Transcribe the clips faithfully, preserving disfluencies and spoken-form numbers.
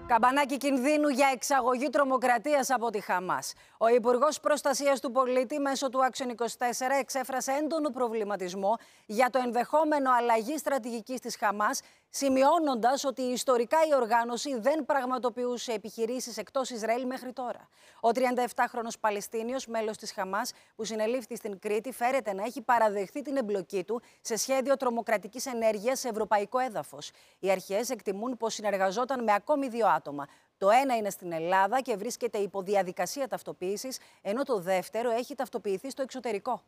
Καμπανάκι κινδύνου για εξαγωγή τρομοκρατίας από τη Χαμάς. Ο Υπουργός Προστασίας του Πολίτη μέσω του Action είκοσι τέσσερα εξέφρασε έντονο προβληματισμό για το ενδεχόμενο αλλαγή στρατηγικής της Χαμάς, σημειώνοντας ότι ιστορικά η οργάνωση δεν πραγματοποιούσε επιχειρήσεις εκτός Ισραήλ μέχρι τώρα. Ο τριανταεπτάχρονος Παλαιστίνιος, μέλος της Χαμάς, που συνελήφθη στην Κρήτη, φέρεται να έχει παραδεχθεί την εμπλοκή του σε σχέδιο τρομοκρατικής ενέργειας σε ευρωπαϊκό έδαφος. Οι αρχές εκτιμούν πως συνεργαζόταν με ακόμη δύο άτομα. Το ένα είναι στην Ελλάδα και βρίσκεται υπό διαδικασία ταυτοποίησης, ενώ το δεύτερο έχει ταυτοποιηθεί στο εξωτερικό.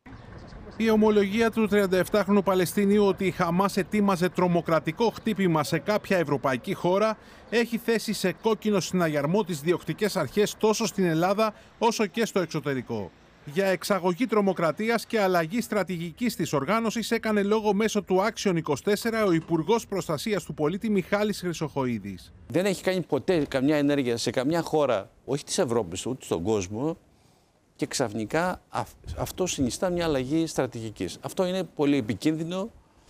Η ομολογία του τριανταεπτάχρονου Παλαιστίνιου ότι η Χαμάς ετοίμαζε τρομοκρατικό χτύπημα σε κάποια ευρωπαϊκή χώρα έχει θέσει σε κόκκινο συναγερμό τις διοκτικές αρχές τόσο στην Ελλάδα όσο και στο εξωτερικό. Για εξαγωγή τρομοκρατίας και αλλαγή στρατηγικής της οργάνωσης έκανε λόγο μέσω του Action είκοσι τέσσερα ο Υπουργός Προστασίας του Πολίτη Μιχάλης Χρυσοχοΐδης. Δεν έχει κάνει ποτέ καμιά ενέργεια σε καμιά χώρα, όχι της Ευρώπης ούτε στον κόσμο, και ξαφνικά αυτό συνιστά μια αλλαγή στρατηγικής. Αυτό είναι πολύ επικίνδυνο,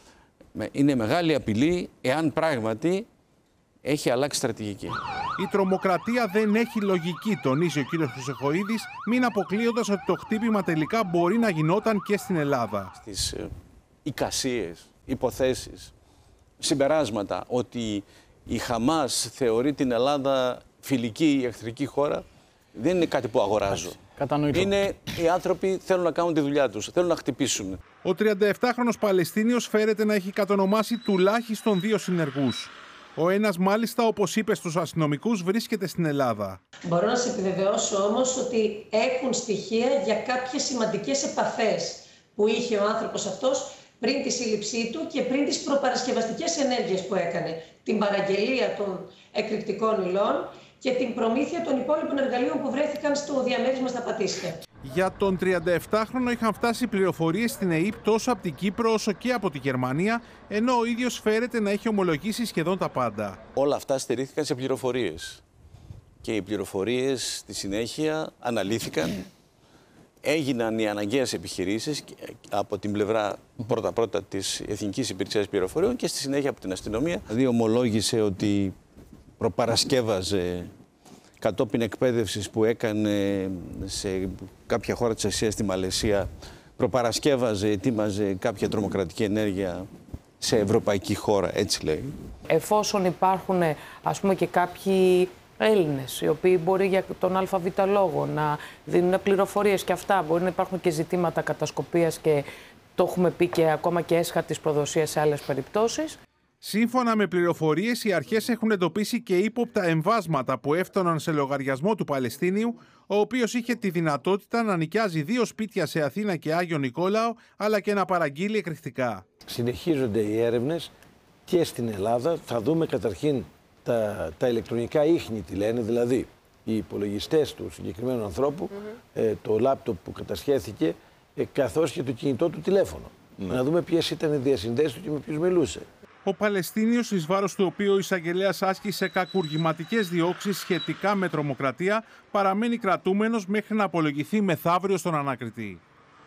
είναι μεγάλη απειλή εάν πράγματι έχει αλλάξει στρατηγική. Η τρομοκρατία δεν έχει λογική, τονίζει ο κύριος Χρυσοχοΐδης, μην αποκλείοντας ότι το χτύπημα τελικά μπορεί να γινόταν και στην Ελλάδα. Στις ε, εικασίες, υποθέσεις, συμπεράσματα ότι η Χαμάς θεωρεί την Ελλάδα φιλική ή εχθρική χώρα, δεν είναι κάτι που αγοράζω. Κατανοητό. Είναι οι άνθρωποι θέλουν να κάνουν τη δουλειά τους, θέλουν να χτυπήσουν. Ο τριανταεπτάχρονος Παλαιστίνιος φέρεται να έχει κατονομάσει τουλάχιστον δύο συνεργούς. Ο ένας μάλιστα, όπως είπε στους αστυνομικούς, βρίσκεται στην Ελλάδα. Μπορώ να σε επιβεβαιώσω όμως ότι έχουν στοιχεία για κάποιες σημαντικές επαφές που είχε ο άνθρωπος αυτός πριν τη σύλληψή του και πριν τις προπαρασκευαστικές ενέργειες που έκανε. Την παραγγελία των εκρηκτικών υλών και την προμήθεια των υπόλοιπων εργαλείων που βρέθηκαν στο διαμέρισμα στα Πατήσια. Για τον τριανταεπτάχρονο είχαν φτάσει πληροφορίες στην ΕΥΠ τόσο από την Κύπρο όσο και από τη Γερμανία, ενώ ο ίδιος φέρεται να έχει ομολογήσει σχεδόν τα πάντα. Όλα αυτά στηρίχθηκαν σε πληροφορίες. Και οι πληροφορίες στη συνέχεια αναλύθηκαν, έγιναν οι αναγκαίες επιχειρήσεις από την πλευρά πρώτα-πρώτα της Εθνικής Υπηρεσίας Πληροφοριών και στη συνέχεια από την αστυνομία. Δηλαδή ομολόγησε ότι προπαρασκεύαζε κατόπιν εκπαίδευσης που έκανε σε κάποια χώρα της Ασίας, στη Μαλαισία, προπαρασκεύαζε, ετοίμαζε κάποια τρομοκρατική ενέργεια σε ευρωπαϊκή χώρα, έτσι λέει. Εφόσον υπάρχουν, ας πούμε, και κάποιοι Έλληνες, οι οποίοι μπορεί για τον ΑΒ λόγο να δίνουν πληροφορίες και αυτά, μπορεί να υπάρχουν και ζητήματα κατασκοπίας και το έχουμε πει και ακόμα και έσχατης προδοσίας σε άλλες περιπτώσεις. Σύμφωνα με πληροφορίες, οι αρχές έχουν εντοπίσει και ύποπτα εμβάσματα που έφταναν σε λογαριασμό του Παλαιστίνιου, ο οποίος είχε τη δυνατότητα να νοικιάζει δύο σπίτια σε Αθήνα και Άγιο Νικόλαο, αλλά και να παραγγείλει εκρηκτικά. Συνεχίζονται οι έρευνες και στην Ελλάδα. Θα δούμε καταρχήν τα, τα ηλεκτρονικά ίχνη, τι λένε, δηλαδή οι υπολογιστές του συγκεκριμένου ανθρώπου, mm-hmm. ε, το λάπτοπ που κατασχέθηκε, ε, καθώς και το κινητό του τηλέφωνο. Mm-hmm. Να δούμε ποιες ήταν οι διασυνδέσεις του και με ποιους μιλούσε. Ο Παλαιστίνιος, εις βάρος του οποίου ο εισαγγελέας άσκησε κακουργηματικές διώξεις σχετικά με τρομοκρατία, παραμένει κρατούμενος μέχρι να απολογηθεί μεθαύριο στον ανακριτή.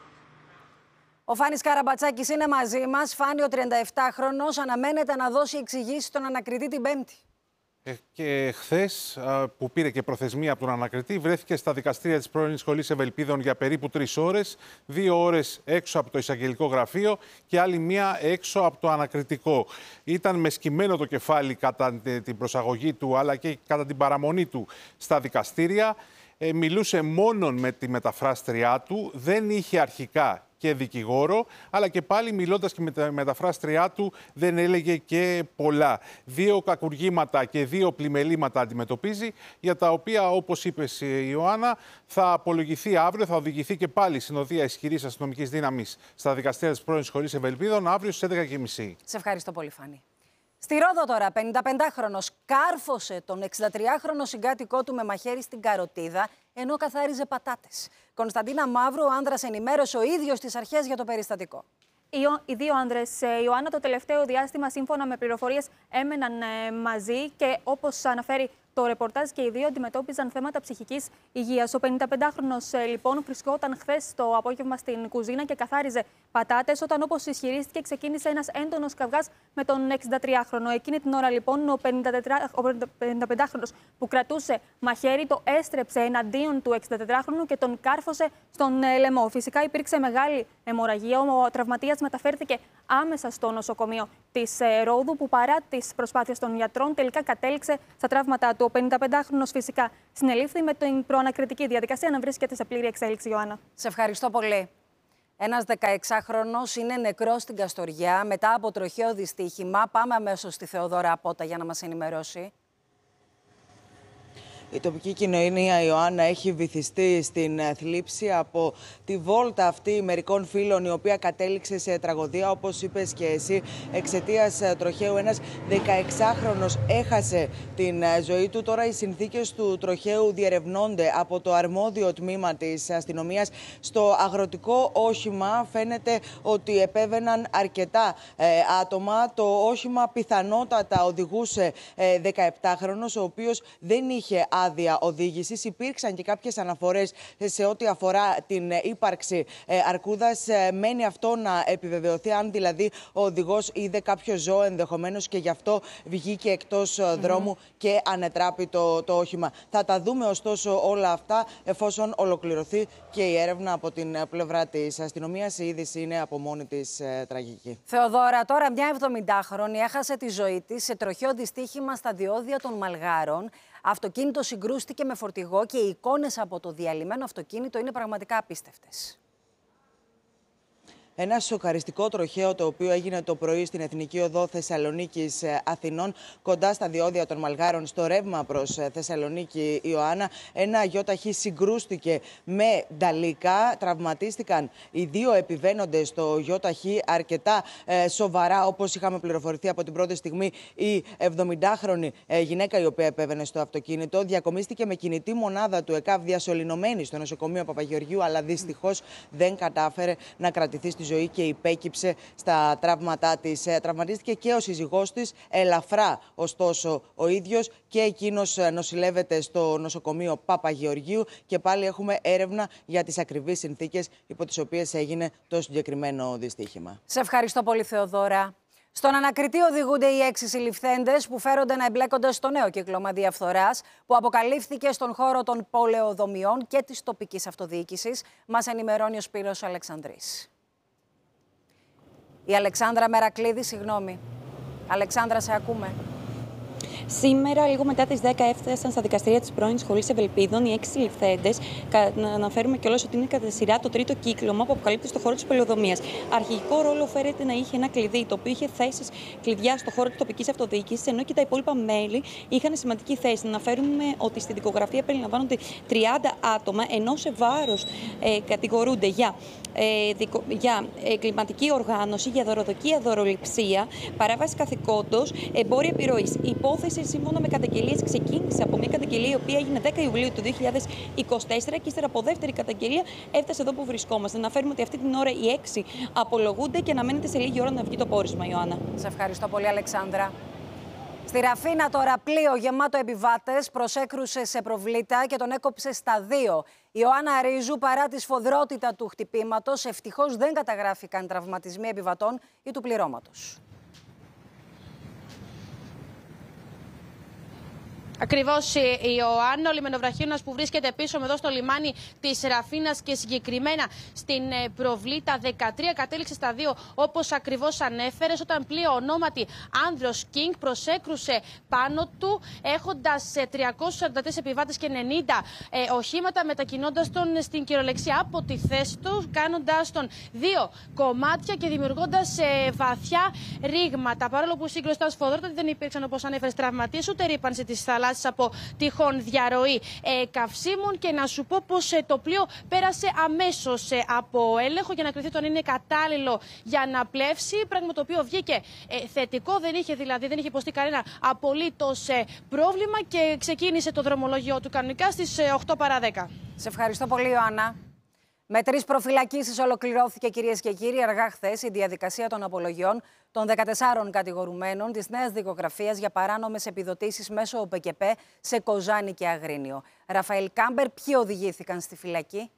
Ο Φάνης Καραμπατσάκης είναι μαζί μας. Φάνη, ο τριανταεπτάχρονος αναμένεται να δώσει εξηγήσεις στον ανακριτή την Πέμπτη. Και χθες, που πήρε και προθεσμία από τον ανακριτή, βρέθηκε στα δικαστήρια της πρώην Σχολής Ευελπίδων για περίπου τρεις ώρες, δύο ώρες έξω από το εισαγγελικό γραφείο και άλλη μία έξω από το ανακριτικό. Ήταν με σκυμμένο το κεφάλι κατά την προσαγωγή του, αλλά και κατά την παραμονή του στα δικαστήρια. Ε, μιλούσε μόνον με τη μεταφράστριά του, δεν είχε αρχικά και δικηγόρο, αλλά και πάλι μιλώντας και με τη μεταφράστριά του δεν έλεγε και πολλά. Δύο κακουργήματα και δύο πλημελήματα αντιμετωπίζει, για τα οποία, όπως είπες, Ιωάννα, θα απολογηθεί αύριο, θα οδηγηθεί και πάλι συνοδεία ισχυρής αστυνομικής δύναμης στα δικαστήρια της πρώην Σχολής Ευελπίδων αύριο στις έντεκα και μισή. Σε ευχαριστώ πολύ, Φάνη. Στη Ρόδο τώρα, πενηνταπεντάχρονος κάρφωσε τον εξηντατριάχρονο συγκάτοικό του με μαχαίρι στην καροτίδα, ενώ καθάριζε πατάτες. Κωνσταντίνα Μαύρου, ο άνδρας ενημέρωσε ο ίδιος τις αρχές για το περιστατικό. Οι δύο άνδρες, Ιωάννα, το τελευταίο διάστημα, σύμφωνα με πληροφορίες, έμεναν μαζί και, όπως αναφέρει το ρεπορτάζ και οι δύο αντιμετώπιζαν θέματα ψυχικής υγείας. Ο πενηνταπεντάχρονος λοιπόν βρισκόταν χθες το απόγευμα στην κουζίνα και καθάριζε πατάτες, όταν, όπως ισχυρίστηκε, ξεκίνησε ένας έντονος καυγάς με τον εξηντατριάχρονο. Εκείνη την ώρα λοιπόν ο πενηνταπεντάχρονος που κρατούσε μαχαίρι το έστρεψε εναντίον του εξηντατετράχρονου και τον κάρφωσε στον λαιμό. Φυσικά υπήρξε μεγάλη αιμορραγία. Ο τραυματίας μεταφέρθηκε άμεσα στο νοσοκομείο της Ρόδου, που παρά τις προσπάθειες των γιατρών τελικά κατέληξε στα τραύματά του. Ο πενηνταπεντάχρονος φυσικά συνελήφθη με την προανακριτική διαδικασία να βρίσκεται σε πλήρη εξέλιξη, Ιωάννα. Σε ευχαριστώ πολύ. Ένας δεκαεξάχρονος είναι νεκρός στην Καστοριά μετά από τροχαίο δυστύχημα. Πάμε αμέσως στη Θεοδώρα Απότα για να μας ενημερώσει. Η τοπική κοινωνία, Ιωάννα, έχει βυθιστεί στην θλίψη από τη βόλτα αυτή μερικών φίλων, η οποία κατέληξε σε τραγωδία, όπως είπες και εσύ, εξαιτίας τροχαίου. Ένας δεκαεξάχρονος έχασε την ζωή του. Τώρα οι συνθήκες του τροχαίου διερευνώνται από το αρμόδιο τμήμα της αστυνομίας. Στο αγροτικό όχημα φαίνεται ότι επέβαιναν αρκετά ε, άτομα. Το όχημα πιθανότατα οδηγούσε ε, δεκαεπτάχρονος, ο οποίος δεν είχε άδεια οδήγησης. Υπήρξαν και κάποιες αναφορές σε ό,τι αφορά την ύπαρξη αρκούδας. Μένει αυτό να επιβεβαιωθεί, αν δηλαδή ο οδηγός είδε κάποιο ζώο ενδεχομένως και γι' αυτό βγήκε εκτός mm-hmm. δρόμου και ανετράπη το, το όχημα. Θα τα δούμε ωστόσο όλα αυτά εφόσον ολοκληρωθεί και η έρευνα από την πλευρά της αστυνομίας. Η είδηση είναι από μόνη της ε, τραγική. Θεοδώρα, τώρα μια εβδομηντάχρονη έχασε τη ζωή της σε τροχαίο δυστύχημα στα διόδια των Μαλγάρων. Αυτοκίνητο συγκρούστηκε με φορτηγό και οι εικόνες από το διαλυμένο αυτοκίνητο είναι πραγματικά απίστευτες. Ένα σοκαριστικό τροχαίο, το οποίο έγινε το πρωί στην Εθνική Οδό Θεσσαλονίκης Αθηνών, κοντά στα διόδια των Μαλγάρων, στο ρεύμα προς Θεσσαλονίκη, Ιωάννα. Ένα γιοταχή συγκρούστηκε με νταλίκα. Τραυματίστηκαν οι δύο επιβαίνοντες στο γιοταχή αρκετά ε, σοβαρά, όπως είχαμε πληροφορηθεί από την πρώτη στιγμή. Η εβδομηντάχρονη ε, γυναίκα, η οποία επέβαινε στο αυτοκίνητο, διακομίστηκε με κινητή μονάδα του ΕΚΑΒ διασωληνωμένη στο νοσοκομείο Παπαγεωργίου, αλλά δυστυχώς δεν κατάφερε να κρατηθεί στη ζωή και υπέκυψε στα τραύματά της. Τραυματίστηκε και ο σύζυγός της, ελαφρά ωστόσο ο ίδιος, και εκείνος νοσηλεύεται στο νοσοκομείο Παπαγεωργίου και πάλι έχουμε έρευνα για τις ακριβείς συνθήκες υπό τις οποίες έγινε το συγκεκριμένο δυστύχημα. Σε ευχαριστώ πολύ, Θεοδώρα. Στον ανακριτή οδηγούνται οι έξι συλληφθέντες που φέρονται να εμπλέκονται στο νέο κύκλωμα διαφθοράς που αποκαλύφθηκε στον χώρο των πολεοδομιών και της τοπικής αυτοδιοίκησης. Μας ενημερώνει ο Σπύρος Αλεξανδρής. Η Αλεξάνδρα Μερακλίδη, συγγνώμη. Αλεξάνδρα, σε ακούμε. Σήμερα, λίγο μετά τις δέκα, έφτασαν στα δικαστήρια της πρώην Σχολής Ευελπίδων οι έξι συλληφθέντες. Να αναφέρουμε κιόλας ότι είναι κατά σειρά το τρίτο κύκλωμα που αποκαλύπτει στο χώρο της πολεοδομίας. Αρχικό ρόλο φέρεται να είχε ένα κλειδί, το οποίο είχε θέσεις κλειδιά στο χώρο της τοπικής αυτοδιοίκησης, ενώ και τα υπόλοιπα μέλη είχαν σημαντική θέση. Να αναφέρουμε ότι στη δικογραφία περιλαμβάνονται τριάντα άτομα, ενώ σε βάρος ε, κατηγορούνται για, ε, δικο, για εγκληματική οργάνωση, για δωροδοκία, δωροληψία, παράβαση καθηκόντος, εμπόρια επιρροής. Η υπόθεση, σύμφωνα με καταγγελίες, ξεκίνησε από μια καταγγελία η οποία έγινε δέκα Ιουλίου του δύο χιλιάδες είκοσι τέσσερα και ύστερα από δεύτερη καταγγελία έφτασε εδώ που βρισκόμαστε. Να αναφέρουμε ότι αυτή την ώρα οι έξι απολογούνται και αναμένεται σε λίγη ώρα να βγει το πόρισμα, Ιωάννα. Σε ευχαριστώ πολύ, Αλεξάνδρα. Στη Ραφίνα τώρα πλοίο γεμάτο επιβάτες προσέκρουσε σε προβλήτα και τον έκοψε στα δύο. Η Ιωάννα Ρίζου, παρά τη σφοδρότητα του χτυπήματος, ευτυχώς δεν καταγράφηκαν τραυματισμοί επιβατών ή του πληρώματος. Ακριβώς, Ιωάννα, ο λιμενοβραχίωνας που βρίσκεται πίσω εδώ στο λιμάνι της Ραφίνας και συγκεκριμένα στην προβλήτα δεκατρία κατέληξε στα δύο, όπως ακριβώς ανέφερες, όταν πλοίο ονόματι Άνδρος Κίνγκ προσέκρουσε πάνω του, έχοντας τριακόσιους σαράντα τέσσερα επιβάτες και ενενήντα ε, οχήματα, μετακινώντας τον στην κυριολεξία από τη θέση του, κάνοντας τον δύο κομμάτια και δημιουργώντας ε, βαθιά ρήγματα. Παρόλο που η σύγκρουση ήταν σφοδρότατη, δεν υπήρξαν, όπως ανέφερες, τραυματίες ούτε ρύπανση της θάλασσας από τυχόν διαρροή ε, καυσίμων. Και να σου πω πως ε, το πλοίο πέρασε αμέσως ε, από έλεγχο για να κριθεί το αν είναι κατάλληλο για να πλεύσει. Πράγμα το οποίο βγήκε ε, θετικό, δεν είχε δηλαδή δεν είχε υποστεί κανένα απολύτως ε, πρόβλημα και ξεκίνησε το δρομολόγιο του κανονικά στις ε, οκτώ παρά δέκα. Σε ευχαριστώ πολύ, Ιωάννα. Με τρεις προφυλακίσεις ολοκληρώθηκε, κυρίες και κύριοι, αργά χθες η διαδικασία των απολογιών των δεκατεσσάρων κατηγορουμένων της νέας δικογραφίας για παράνομες επιδοτήσεις μέσω ΟΠΕΚΕΠΕ σε Κοζάνη και Αγρίνιο. Ραφαήλ Κάμπερ, ποιοι οδηγήθηκαν στη φυλακή?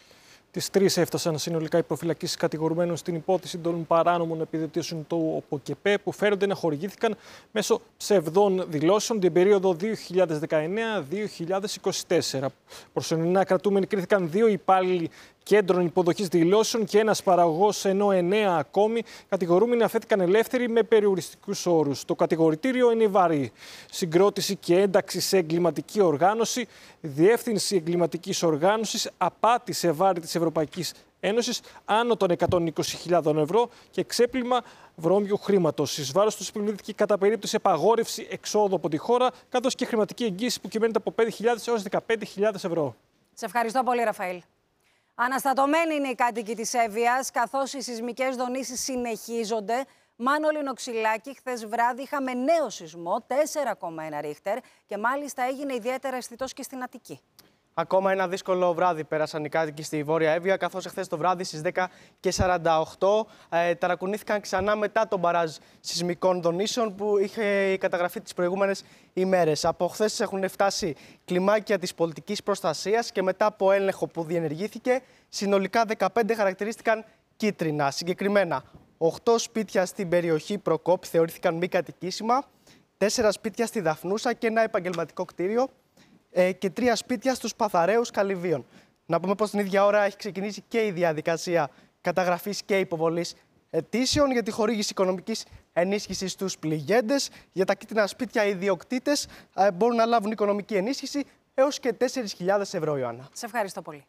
Τις τρεις έφτασαν συνολικά οι προφυλακίσεις κατηγορουμένων στην υπόθεση των παράνομων επιδοτήσεων του ΟΠΕΚΕΠΕ που φέρονται να χορηγήθηκαν μέσω ψευδών δηλώσεων την περίοδο δύο χιλιάδες δεκαεννέα με δύο χιλιάδες είκοσι τέσσερα. Προσωρινά κρατούμενοι κρίθηκαν δύο υπάλληλοι κέντρων υποδοχής δηλώσεων και ένας παραγωγός, ενώ εννέα ακόμη κατηγορούμενοι αφέθηκαν ελεύθεροι με περιοριστικούς όρους. Το κατηγορητήριο είναι βαρύ. Συγκρότηση και ένταξη σε εγκληματική οργάνωση, διεύθυνση εγκληματικής οργάνωσης, απάτη σε βάρη της Ευρωπαϊκής Ένωσης άνω των εκατόν είκοσι χιλιάδων ευρώ και ξέπλυμα βρώμιου χρήματος. Εις βάρος τους επιβλήθηκε κατά περίπτωση απαγόρευση εξόδου από τη χώρα, καθώς και χρηματική εγγύηση που κυμαίνεται από πέντε χιλιάδες έως δεκαπέντε χιλιάδες ευρώ. Σε ευχαριστώ πολύ, Ραφαήλ. Αναστατωμένοι είναι οι κάτοικοι της Εύβοιας, καθώς οι σεισμικές δονήσεις συνεχίζονται. Μάνολη Νοξυλάκη, χθες βράδυ είχαμε νέο σεισμό, τέσσερα κόμμα ένα ρίχτερ, και μάλιστα έγινε ιδιαίτερα αισθητός και στην Αττική. Ακόμα ένα δύσκολο βράδυ πέρασαν οι κάτοικοι στη Βόρεια Εύβοια, καθώς εχθές το βράδυ στις δέκα και σαράντα οκτώ ε, ταρακουνήθηκαν ξανά μετά τον μπαράζ σεισμικών δονήσεων που είχε καταγραφεί τις προηγούμενες ημέρες. Από χθες έχουν φτάσει κλιμάκια της πολιτικής προστασίας και μετά από έλεγχο που διενεργήθηκε, συνολικά δεκαπέντε χαρακτηρίστηκαν κίτρινα. Συγκεκριμένα, οκτώ σπίτια στην περιοχή Προκόπη θεωρήθηκαν μη κατοικήσιμα, τέσσερα σπίτια στη Δαφνούσα και ένα επαγγελματικό κτίριο και τρία σπίτια στους Παθαραίους Καλυβίων. Να πούμε πως την ίδια ώρα έχει ξεκινήσει και η διαδικασία καταγραφής και υποβολής αιτήσεων για τη χορήγηση οικονομικής ενίσχυσης στους πληγέντες. Για τα κίτρινα σπίτια οι ιδιοκτήτες μπορούν να λάβουν οικονομική ενίσχυση έως και τέσσερις χιλιάδες ευρώ, Ιωάννα. Σε ευχαριστώ πολύ.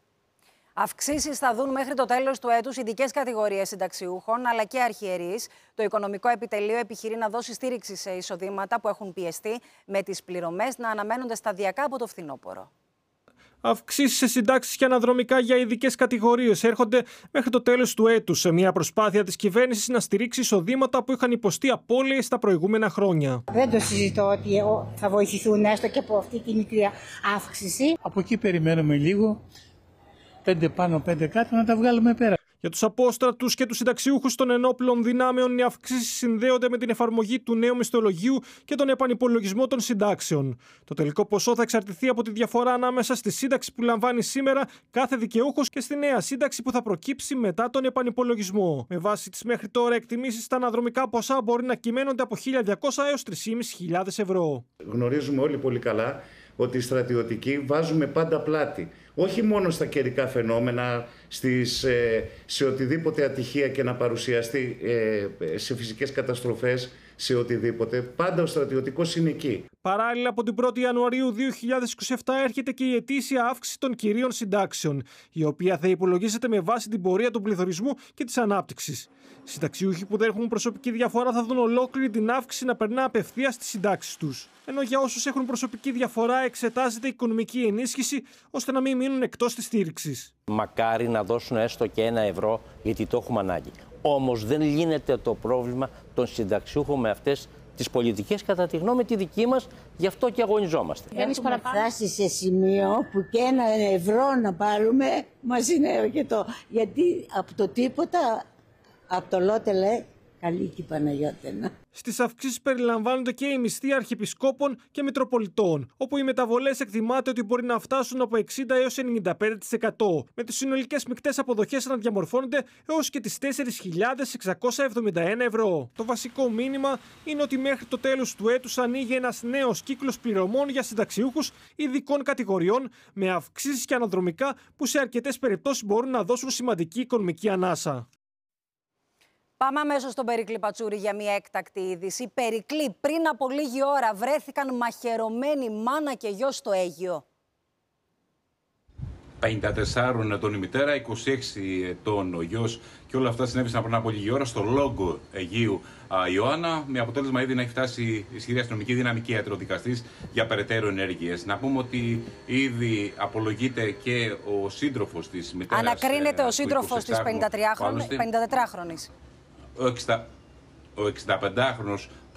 Αυξήσεις θα δουν μέχρι το τέλος του έτους ειδικές κατηγορίες συνταξιούχων αλλά και αρχιερείς. Το Οικονομικό Επιτελείο επιχειρεί να δώσει στήριξη σε εισοδήματα που έχουν πιεστεί, με τις πληρωμές να αναμένονται σταδιακά από το φθινόπωρο. Αυξήσεις σε συντάξεις και αναδρομικά για ειδικές κατηγορίες έρχονται μέχρι το τέλος του έτους, σε μια προσπάθεια της κυβέρνησης να στηρίξει εισοδήματα που είχαν υποστεί απώλειες τα προηγούμενα χρόνια. Δεν το συζητώ ότι θα βοηθηθούν έστω και από αυτή τη μικρή αύξηση. Από εκεί περιμένουμε λίγο. Πέντε πάνω, πέντε κάτω, να τα βγάλουμε πέρα. Για τους απόστρατους και τους συνταξιούχους των ενόπλων δυνάμεων, οι αυξήσεις συνδέονται με την εφαρμογή του νέου μισθολογίου και τον επανυπολογισμό των συντάξεων. Το τελικό ποσό θα εξαρτηθεί από τη διαφορά ανάμεσα στη σύνταξη που λαμβάνει σήμερα κάθε δικαιούχος και στη νέα σύνταξη που θα προκύψει μετά τον επανυπολογισμό. Με βάση τις μέχρι τώρα εκτιμήσεις, τα αναδρομικά ποσά μπορεί να κυμαίνονται από χίλια διακόσια έως τρεις χιλιάδες πεντακόσια ευρώ. Γνωρίζουμε όλοι πολύ καλά ότι οι στρατιωτικοί βάζουμε πάντα πλάτη. Όχι μόνο στα καιρικά φαινόμενα, στις, σε οτιδήποτε ατυχία και να παρουσιαστεί σε φυσικές καταστροφές, σε οτιδήποτε. Πάντα ο στρατιωτικός είναι εκεί. Παράλληλα, από την πρώτη Ιανουαρίου δύο χιλιάδες είκοσι επτά έρχεται και η ετήσια αύξηση των κυρίων συντάξεων, η οποία θα υπολογίζεται με βάση την πορεία του πληθωρισμού και της ανάπτυξης. Οι συνταξιούχοι που δεν έχουν προσωπική διαφορά θα δουν ολόκληρη την αύξηση να περνά απευθείας στις συντάξεις τους. Ενώ για όσους έχουν προσωπική διαφορά εξετάζεται η οικονομική ενίσχυση, ώστε να μην μείνουν εκτός της στήριξης. Μακάρι να δώσουν έστω και ένα ευρώ, γιατί το έχουμε ανάγκη. Όμως δεν λύνεται το πρόβλημα των συνταξιούχων με αυτές τις πολιτικές, κατά τη γνώμη τη δική μας, γι' αυτό και αγωνιζόμαστε. Έχουμε φτάσει σε σημείο που και ένα ευρώ να πάρουμε μας είναι αρκετό. Γιατί από το τίποτα, από το Λότε λέει, καλή και η Παναγιώτηνα. Στις αυξήσεις περιλαμβάνονται και οι μισθοί αρχιεπισκόπων και μητροπολιτών, όπου οι μεταβολές εκτιμάται ότι μπορεί να φτάσουν από εξήντα έως ενενήντα πέντε τοις εκατό, με τις συνολικές μεικτές αποδοχές να διαμορφώνονται έως και τις τέσσερις χιλιάδες εξακόσια εβδομήντα ένα ευρώ. Το βασικό μήνυμα είναι ότι μέχρι το τέλος του έτους ανοίγει ένας νέος κύκλος πληρωμών για συνταξιούχους ειδικών κατηγοριών, με αυξήσεις και αναδρομικά που σε αρκετές περιπτώσεις μπορούν να δώσουν σημαντική οικονομική ανάσα. Πάμε αμέσως στον Περικλή Πατσούρη για μια έκτακτη είδηση. Περικλή, πριν από λίγη ώρα βρέθηκαν μαχαιρωμένοι μάνα και γιος στο Αίγυο. πενήντα τεσσάρων ετών η μητέρα, είκοσι έξι ετών ο γιος, και όλα αυτά συνέβησαν πριν από λίγη ώρα στο Λόγκο Αιγείου α, Ιωάννα, με αποτέλεσμα ήδη να έχει φτάσει ισχυρή αστυνομική δυναμική ιατροδικαστής για περαιτέρω ενέργειες. Να πούμε ότι ήδη απολογείται και ο σύντροφος της μητέρας. Ανακρίνεται ο σύντροφος της πενηντατετράχρονης. Ο εξηνταπεντάχρονος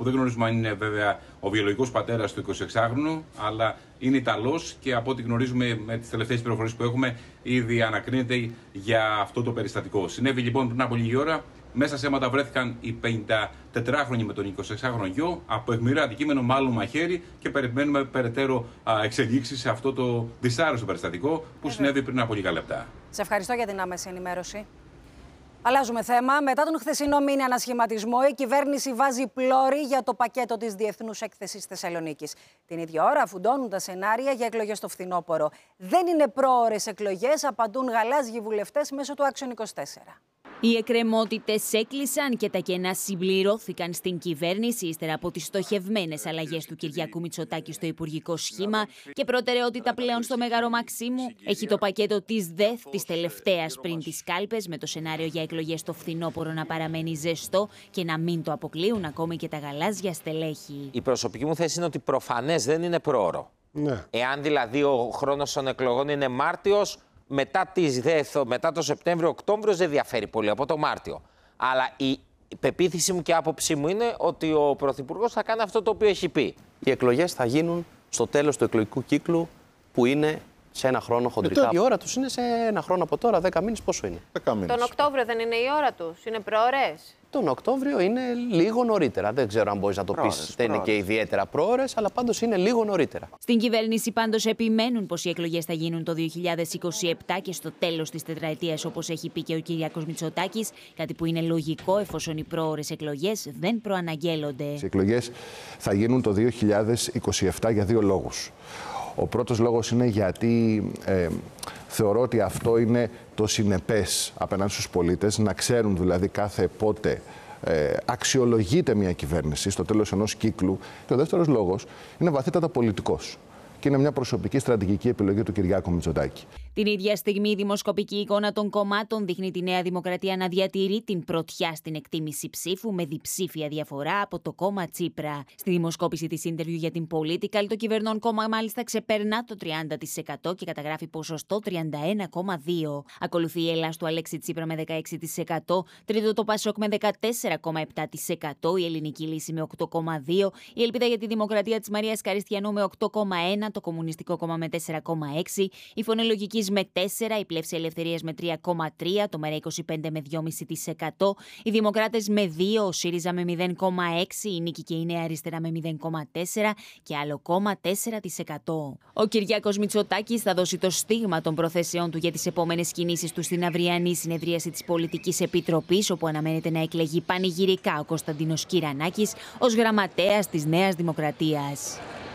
που δεν γνωρίζουμε αν είναι βέβαια ο βιολογικός πατέρας του εικοσιεξάχρονου, αλλά είναι Ιταλός και από ό,τι γνωρίζουμε με τις τελευταίες πληροφορίες που έχουμε, ήδη ανακρίνεται για αυτό το περιστατικό. Συνέβη λοιπόν πριν από λίγη ώρα. Μέσα σε αίματα βρέθηκαν οι πενηντατετράχρονοι με τον εικοσιεξάχρονο γιο, από αιχμηρό αντικείμενο, μάλλον μαχαίρι, και περιμένουμε περαιτέρω εξελίξεις σε αυτό το δυσάρεστο περιστατικό που συνέβη πριν από λίγα λεπτά. Σε ευχαριστώ για την άμεση ενημέρωση. Αλλάζουμε θέμα. Μετά τον χθεσινό μήνυ ανασχηματισμό, η κυβέρνηση βάζει πλώρη για το πακέτο της Διεθνούς Έκθεσης Θεσσαλονίκης. Την ίδια ώρα φουντώνουν τα σενάρια για εκλογές στο φθινόπωρο. Δεν είναι πρόωρες εκλογές, απαντούν γαλάζιοι βουλευτές μέσω του Action είκοσι τέσσερα. Οι εκκρεμότητες έκλεισαν και τα κενά συμπληρώθηκαν στην κυβέρνηση ύστερα από τις στοχευμένες αλλαγές του Κυριάκου Μητσοτάκη στο υπουργικό σχήμα και προτεραιότητα πλέον στο Μέγαρο Μαξίμου έχει το πακέτο της ΔΕΘ της τελευταίας πριν τις κάλπες, με το σενάριο για εκλογές στο φθινόπωρο να παραμένει ζεστό και να μην το αποκλείουν ακόμη και τα γαλάζια στελέχη. Η προσωπική μου θέση είναι ότι προφανές δεν είναι πρόωρο. Ναι. Εάν δηλαδή ο χρόνος των εκλογών είναι Μάρτιος, μετά τις ΔΕΘ, μετά το Σεπτέμβριο-Οκτώβριο δεν διαφέρει πολύ από το Μάρτιο. Αλλά η πεποίθηση μου και άποψή μου είναι ότι ο Πρωθυπουργός θα κάνει αυτό το οποίο έχει πει. Οι εκλογές θα γίνουν στο τέλος του εκλογικού κύκλου, που είναι σε ένα χρόνο χοντρικά. Η ώρα τους είναι σε ένα χρόνο από τώρα, δέκα μήνες πόσο είναι. δέκα μήνες. Τον Οκτώβριο δεν είναι η ώρα τους, είναι προώρες. Τον Οκτώβριο είναι λίγο νωρίτερα. Δεν ξέρω αν μπορείς να το πεις, δεν είναι και ιδιαίτερα προώρες, αλλά πάντως είναι λίγο νωρίτερα. Στην κυβέρνηση πάντως επιμένουν πως οι εκλογές θα γίνουν το δύο χιλιάδες είκοσι επτά και στο τέλος της τετραετίας, όπως έχει πει και ο Κυριάκος Μητσοτάκης, κάτι που είναι λογικό εφόσον οι προώρες εκλογές δεν προαναγγέλλονται. Οι εκλογές θα γίνουν το δύο χιλιάδες είκοσι επτά για δύο λόγους. Ο πρώτος λόγος είναι γιατί ε, θεωρώ ότι αυτό είναι το συνεπές απέναντι στους πολίτες, να ξέρουν δηλαδή κάθε πότε ε, αξιολογείται μια κυβέρνηση στο τέλος ενός κύκλου. Και ο δεύτερος λόγος είναι βαθύτατα πολιτικός και είναι μια προσωπική στρατηγική επιλογή του Κυριάκου Μητσοτάκη. Την ίδια στιγμή, η δημοσκοπική εικόνα των κομμάτων δείχνει τη Νέα Δημοκρατία να διατηρεί την πρωτιά στην εκτίμηση ψήφου με διψήφια διαφορά από το κόμμα Τσίπρα. Στη δημοσκόπηση της Interview για την Political, το κυβερνών κόμμα μάλιστα ξεπερνά το τριάντα τοις εκατό και καταγράφει ποσοστό τριάντα ένα κόμμα δύο τοις εκατό. Ακολουθεί η Ελλάς του Αλέξη Τσίπρα με δεκαέξι τοις εκατό, τρίτο το Πασόκ με δεκατέσσερα κόμμα επτά τοις εκατό, η Ελληνική Λύση με οκτώ κόμμα δύο τοις εκατό, η Ελπίδα για τη Δημοκρατία της Μαρίας Καριστιανού με οκτώ κόμμα ένα τοις εκατό, το Κομμουνιστικό Κόμμα με τέσσερα κόμμα έξι τοις εκατό, η Φωνή Λογικής με τέσσερα, η Πλεύση Ελευθερίας με τρία κόμμα τρία τοις εκατό, το ΜΕΡΑ είκοσι πέντε με δύο κόμμα πέντε τοις εκατό, οι Δημοκράτες με δύο, ο ΣΥΡΙΖΑ με μηδέν κόμμα έξι τοις εκατό, η Νίκη και η Νέα Αριστερά με μηδέν κόμμα τέσσερα τοις εκατό και άλλο κόμμα τέσσερα τοις εκατό. Ο Κυριάκος Μητσοτάκης θα δώσει το στίγμα των προθέσεών του για τις επόμενες κινήσεις του στην αυριανή συνεδρίαση της Πολιτικής Επιτροπής, όπου αναμένεται να εκλεγεί πανηγυρικά ο Κωνσταντίνος Κυρανάκης ως γραμματέας της Νέας Δημοκρατίας.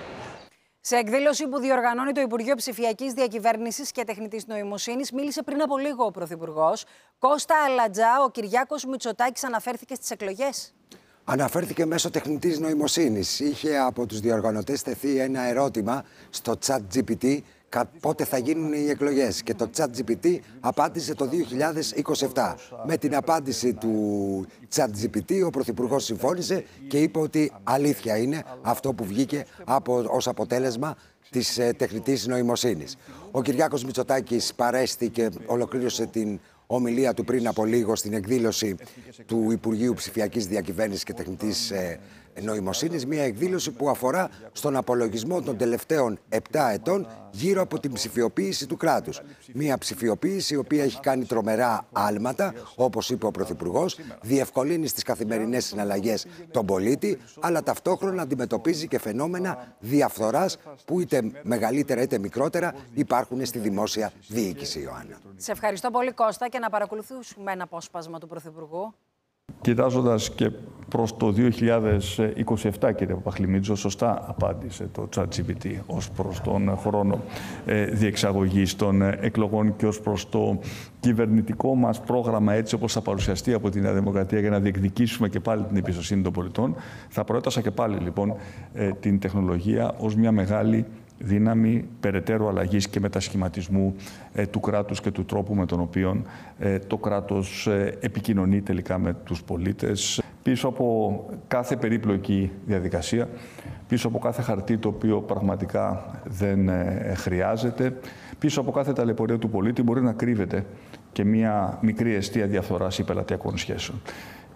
Σε εκδήλωση που διοργανώνει το Υπουργείο Ψηφιακής Διακυβέρνησης και Τεχνητής Νοημοσύνης, μίλησε πριν από λίγο ο Πρωθυπουργός. Κώστα Αλατζά, ο Κυριάκος Μητσοτάκης αναφέρθηκε στις εκλογές. Αναφέρθηκε μέσω τεχνητής νοημοσύνης. Είχε από τους διοργανωτές τεθεί ένα ερώτημα στο ChatGPT πότε θα γίνουν οι εκλογές. Και το ChatGPT απάντησε το δύο χιλιάδες είκοσι επτά. Με την απάντηση του ChatGPT ο Πρωθυπουργός συμφώνησε και είπε ότι αλήθεια είναι αυτό που βγήκε από, ως αποτέλεσμα της ε, τεχνητής νοημοσύνης. Ο Κυριάκος Μητσοτάκης παρέστη και ολοκλήρωσε την ομιλία του πριν από λίγο στην εκδήλωση του Υπουργείου Ψηφιακής Διακυβέρνησης και Τεχνητής ε, Νοημοσύνης, μια εκδήλωση που αφορά στον απολογισμό των τελευταίων επτά ετών γύρω από την ψηφιοποίηση του κράτους. Μια ψηφιοποίηση η οποία έχει κάνει τρομερά άλματα, όπως είπε ο Πρωθυπουργός, διευκολύνει στις καθημερινές συναλλαγές τον πολίτη, αλλά ταυτόχρονα αντιμετωπίζει και φαινόμενα διαφθοράς που είτε μεγαλύτερα είτε μικρότερα υπάρχουν στη δημόσια διοίκηση, Ιωάννα. Σε ευχαριστώ πολύ, Κώστα, και να παρακολουθήσουμε ένα απόσπασμα του Πρωθυπουργού. Κοιτάζοντας και προς το δύο χιλιάδες είκοσι επτά, κύριε Παπαχλημίτζο, σωστά απάντησε το ChatGPT ως προς τον χρόνο ε, διεξαγωγής των εκλογών και ως προς το κυβερνητικό μας πρόγραμμα, έτσι όπως θα παρουσιαστεί από τη Νέα Δημοκρατία για να διεκδικήσουμε και πάλι την εμπιστοσύνη των πολιτών. Θα προέτασα και πάλι λοιπόν ε, την τεχνολογία ως μια μεγάλη δύναμη περαιτέρω αλλαγής και μετασχηματισμού ε, του κράτους και του τρόπου με τον οποίο ε, το κράτος ε, επικοινωνεί τελικά με τους πολίτες. Πίσω από κάθε περίπλοκη διαδικασία, πίσω από κάθε χαρτί το οποίο πραγματικά δεν ε, χρειάζεται, πίσω από κάθε ταλαιπωρία του πολίτη μπορεί να κρύβεται και μια μικρή αιστεία διαφθοράς ή πελατειακών σχέσεων. Και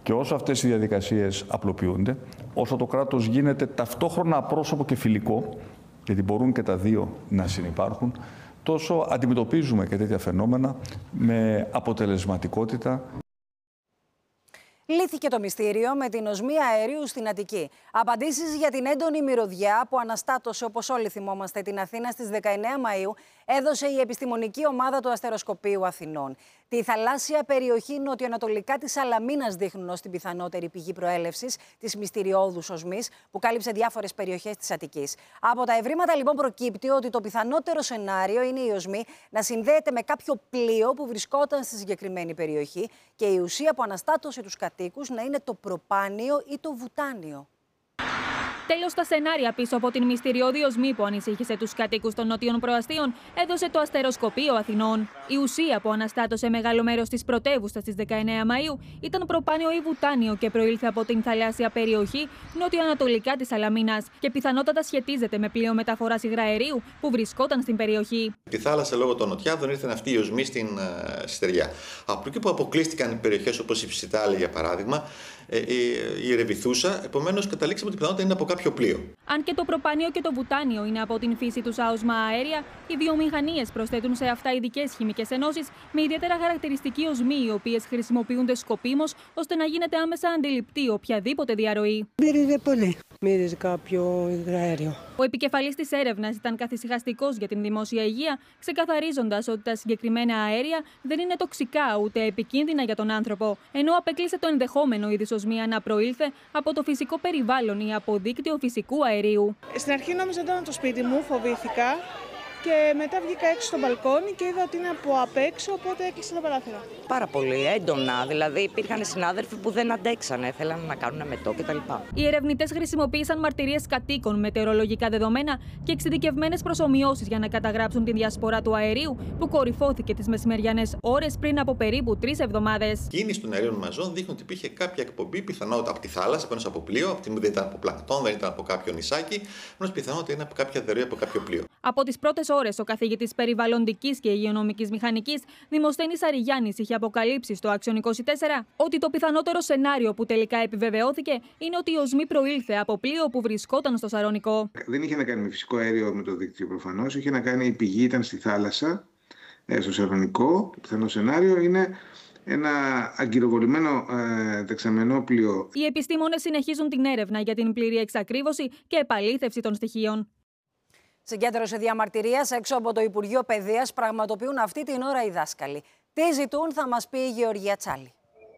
Και όσο αυτές οι διαδικασίες απλοποιούνται, όσο το κράτος γίνεται ταυτόχρονα απρόσωπο και φιλικό, γιατί μπορούν και τα δύο να συνυπάρχουν, τόσο αντιμετωπίζουμε και τέτοια φαινόμενα με αποτελεσματικότητα. Λύθηκε το μυστήριο με την οσμή αερίου στην Αττική. Απαντήσεις για την έντονη μυρωδιά που αναστάτωσε, όπως όλοι θυμόμαστε, την Αθήνα στις δεκαεννέα Μαΐου έδωσε η επιστημονική ομάδα του Αστεροσκοπείου Αθηνών. Τη θαλάσσια περιοχή νοτιοανατολικά της Σαλαμίνας δείχνουν ως την πιθανότερη πηγή προέλευσης της μυστηριώδους οσμής που κάλυψε διάφορες περιοχές της Αττικής. Από τα ευρήματα λοιπόν προκύπτει ότι το πιθανότερο σενάριο είναι η οσμή να συνδέεται με κάποιο πλοίο που βρισκόταν στη συγκεκριμένη περιοχή και η ουσία που αναστάτωσε τους κατοίκους να είναι το προπάνιο ή το βουτάνιο. Τέλος, τα σενάρια πίσω από την μυστηριώδη οσμή που ανησύχησε τους κατοίκους των νότιων προαστίων έδωσε το Αστεροσκοπείο Αθηνών. Η ουσία που αναστάτωσε μεγάλο μέρος της πρωτεύουσας στις δεκαεννέα Μαΐου ήταν προπάνιο ή βουτάνιο και προήλθε από την θαλάσσια περιοχή νότιο-ανατολικά της Σαλαμίνας και πιθανότατα σχετίζεται με πλοίο μεταφοράς υγραερίου που βρισκόταν στην περιοχή. Τη θάλασσα λόγω των νοτιάδων ήρθε αυτή η οσμή στην uh, στεριά. Από εκεί που αποκλείστηκαν οι περιοχές όπως η Ψιτάλη για παράδειγμα, η Ρεβιθούσα, επομένως καταλήξαμε ότι πιθανότητα είναι από κάποιο πλοίο. Αν και το προπάνιο και το βουτάνιο είναι από την φύση του άοσμα αέρια, οι βιομηχανίες προσθέτουν σε αυτά ειδικές χημικές ενώσεις με ιδιαίτερα χαρακτηριστική οσμή, οι οποίες χρησιμοποιούνται σκοπίμως ώστε να γίνεται άμεσα αντιληπτή οποιαδήποτε διαρροή. Μύριζε πολύ. Μύριζε κάποιο υγραέριο. Ο επικεφαλής της έρευνας ήταν καθησυχαστικός για την δημόσια υγεία, ξεκαθαρίζοντας ότι τα συγκεκριμένα αέρια δεν είναι τοξικά ούτε επικίνδυνα για τον άνθρωπο, ενώ απεκλείσε το ενδεχόμενο η δυσοσμία να προήλθε από το φυσικό περιβάλλον ή από δίκτυο φυσικού αερίου. Στην αρχή νόμιζα ότι ήταν το σπίτι μου, φοβήθηκα. Και μετά βγήκα έξω στο μπαλκόνι και είδα ότι είναι από απ' έξω, οπότε έκλεισα τα παράθυρα. Πάρα πολύ έντονα. Δηλαδή, υπήρχαν συνάδελφοι που δεν αντέξανε, θέλανε να κάνουν μετό κτλ. Οι ερευνητές χρησιμοποίησαν μαρτυρίες κατοίκων, μετεωρολογικά δεδομένα και εξειδικευμένες προσομοιώσεις για να καταγράψουν την διασπορά του αερίου που κορυφώθηκε τις μεσημεριανές ώρες πριν από περίπου τρεις εβδομάδες. Η κίνηση των αερίων μαζών δείχνει ότι υπήρχε κάποια εκπομπή, πιθανότητα από τη θάλασσα, από από πλοίο, από τη δεν ήταν από πλανκτόν, δεν ήταν από κάποιο νησάκι, ενώ πιθανότητα είναι από κάποια διαρροή από κάποιο πλοίο. Από τις πρώτες ώρες, ο καθηγητής περιβαλλοντικής και υγειονομικής μηχανικής Δημοσθένης Αριγιάννης είχε αποκαλύψει στο Άξιον είκοσι τέσσερα ότι το πιθανότερο σενάριο που τελικά επιβεβαιώθηκε είναι ότι η οσμή προήλθε από πλοίο που βρισκόταν στο Σαρονικό. Δεν είχε να κάνει με φυσικό αέριο με το δίκτυο προφανώς, είχε να κάνει, η πηγή ήταν στη θάλασσα, στο Σαρονικό. Το πιθανό σενάριο είναι ένα αγκυροβολημένο ε, δεξαμενόπλοιο. Οι επιστήμονες συνεχίζουν την έρευνα για την πλήρη εξακρίβωση και επαλήθευση των στοιχείων. Συγκέντρωση διαμαρτυρίας έξω από το Υπουργείο Παιδείας πραγματοποιούν αυτή την ώρα οι δάσκαλοι. Τι ζητούν θα μας πει η Γεωργία Τσάλη.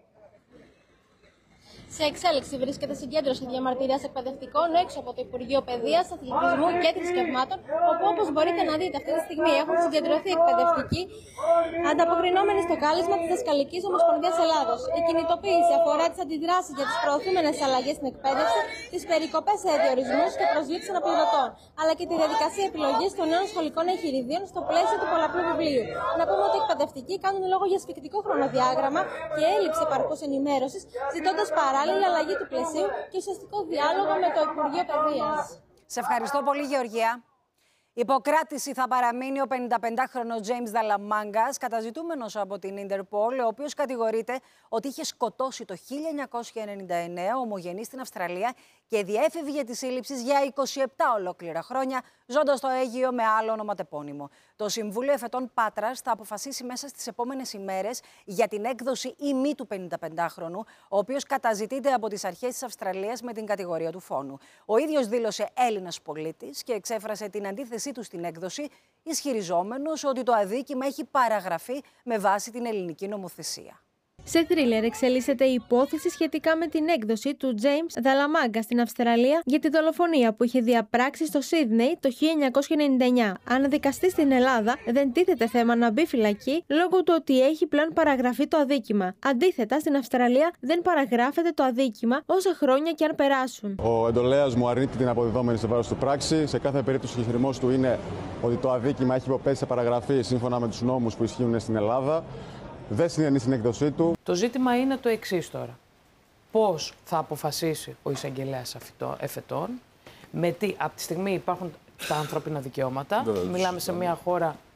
Σε εξέλιξη βρίσκεται συγκέντρωση διαμαρτυρίας εκπαιδευτικών έξω από το Υπουργείο Παιδείας, Αθλητισμού και Θρησκευμάτων, όπου όπως μπορείτε να δείτε αυτή τη στιγμή έχουν συγκεντρωθεί εκπαιδευτικοί, ανταποκρινόμενοι στο κάλεσμα της Δασκαλικής Ομοσπονδίας Ελλάδος. Η κινητοποίηση αφορά τις αντιδράσεις για τις προωθούμενες αλλαγές στην εκπαίδευση, τις περικοπές σε διορισμούς και προσλήψεις αναπληρωτών, αλλά και τη διαδικασία επιλογής των νέων σχολικών εγχειριδίων στο πλαίσιο του πολλαπλού βιβλίου. Να πούμε ότι οι εκπαιδευτικοί κάνουν λόγο για σφιχτικό χρονοδιάγραμμα και έλλειψη επαρκούς ενημέρωσης, ζητώντας παράλληλα η αλλαγή του πλαισίου και ουσιαστικό διάλογο με το Υπουργείο Παιδείας. Σε ευχαριστώ πολύ, Γεωργία. Υποκράτηση θα παραμείνει ο πενηνταπεντάχρονος Τζέιμς Δαλαμάγκας, καταζητούμενος από την Ιντερπολ, ο οποίος κατηγορείται ότι είχε σκοτώσει το χίλια εννιακόσια ενενήντα εννέα ομογενή στην Αυστραλία και διέφευγε τη σύλληψη για είκοσι επτά ολόκληρα χρόνια, ζώντας στο Αίγυο με άλλο ονοματεπώνυμο. Το Συμβούλιο Εφετών Πάτρας θα αποφασίσει μέσα στις επόμενες ημέρες για την έκδοση ή μη του πενηνταπεντάχρονου, ο οποίος καταζητείται από τις αρχές της Αυστραλίας με την κατηγορία του φόνου. Ο ίδιος δήλωσε Έλληνας πολίτης και εξέφρασε την αντίθεσή του στην έκδοση, ισχυριζόμενος ότι το αδίκημα έχει παραγραφεί με βάση την ελληνική νομοθεσία. Σε θρίλερ εξελίσσεται η υπόθεση σχετικά με την έκδοση του Τζέιμς Δαλαμάγκα στην Αυστραλία για τη δολοφονία που είχε διαπράξει στο Σίδνεϊ το χίλια εννιακόσια ενενήντα εννέα. Αν δικαστεί στην Ελλάδα, δεν τίθεται θέμα να μπει φυλακή λόγω του ότι έχει πλέον παραγραφεί το αδίκημα. Αντίθετα, στην Αυστραλία δεν παραγράφεται το αδίκημα όσα χρόνια και αν περάσουν. Ο εντολέας μου αρνείται την αποδεδόμενη σε βάρος του πράξη. Σε κάθε περίπτωση, ο εγχειρισμός του είναι ότι το αδίκημα έχει υποπέσει σε παραγραφή σύμφωνα με τους νόμους που ισχύουν στην Ελλάδα. Δεν συνενεί στην έκδοσή του. Το ζήτημα είναι το εξής τώρα. Πώς θα αποφασίσει ο εισαγγελέας εφετών, με τι, από τη στιγμή υπάρχουν τα ανθρώπινα δικαιώματα, Βεβαίως. Μιλάμε σε μια χώρα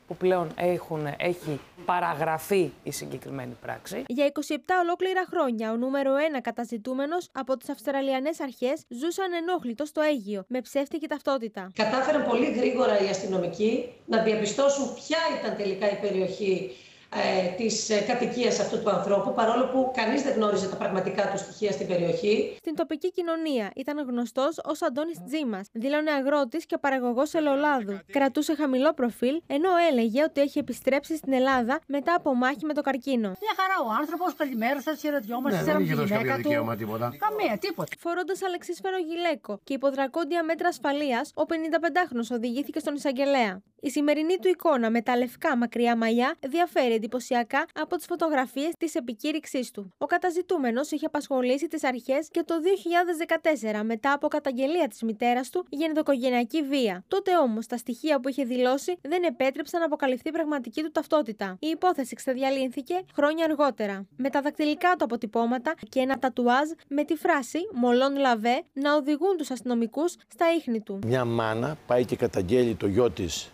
που πλέον έχουν, έχει παραγραφεί η συγκεκριμένη πράξη. Για είκοσι επτά ολόκληρα χρόνια, ο νούμερο ένα καταζητούμενος από τις Αυστραλιανές αρχές ζούσαν ενόχλητος στο Αίγυο, με ψεύτικη ταυτότητα. Κατάφεραν πολύ γρήγορα οι αστυνομικοί να διαπιστώσουν ποια ήταν τελικά η περιοχή ε, της ε, κατοικίας αυτού του ανθρώπου, παρόλο που κανείς δεν γνώριζε τα πραγματικά του στοιχεία στην περιοχή. Στην τοπική κοινωνία ήταν γνωστός ως Αντώνης Τζίμας. Δήλωνε αγρότης και παραγωγός ελαιολάδου. Κρατούσε χαμηλό προφίλ, ενώ έλεγε ότι έχει επιστρέψει στην Ελλάδα μετά από μάχη με το καρκίνο. Μια χαρά ο άνθρωπος, καλημέρα σας, χαιρετιόμαστε. Δεν είχε δώσει κάποιο δικαίωμα, τίποτα. Καμία, τίποτα. Φορώντας αλεξίσφαιρο γυλαίκο και υποδρακόντια μέτρα ασφαλείας, ο πενηνταπεντάχρονος οδηγήθηκε στον εισαγγελέα. Η σημερινή του εικόνα με τα λευκά μακριά μαλλιά διαφέρει εντυπωσιακά από τις φωτογραφίες της επικήρυξής του. Ο καταζητούμενος είχε απασχολήσει τις αρχές και το δύο χιλιάδες δεκατέσσερα μετά από καταγγελία της μητέρας του για ενδοοικογενειακή βία. Τότε όμως τα στοιχεία που είχε δηλώσει δεν επέτρεψαν να αποκαλυφθεί πραγματική του ταυτότητα. Η υπόθεση ξεδιαλύνθηκε χρόνια αργότερα, με τα δακτυλικά του αποτυπώματα και ένα τατουάζ με τη φράση «Μολόν λαβέ» να οδηγούν τους αστυνομικούς στα ίχνη του. Μια μάνα πάει και καταγγέλει το γιο της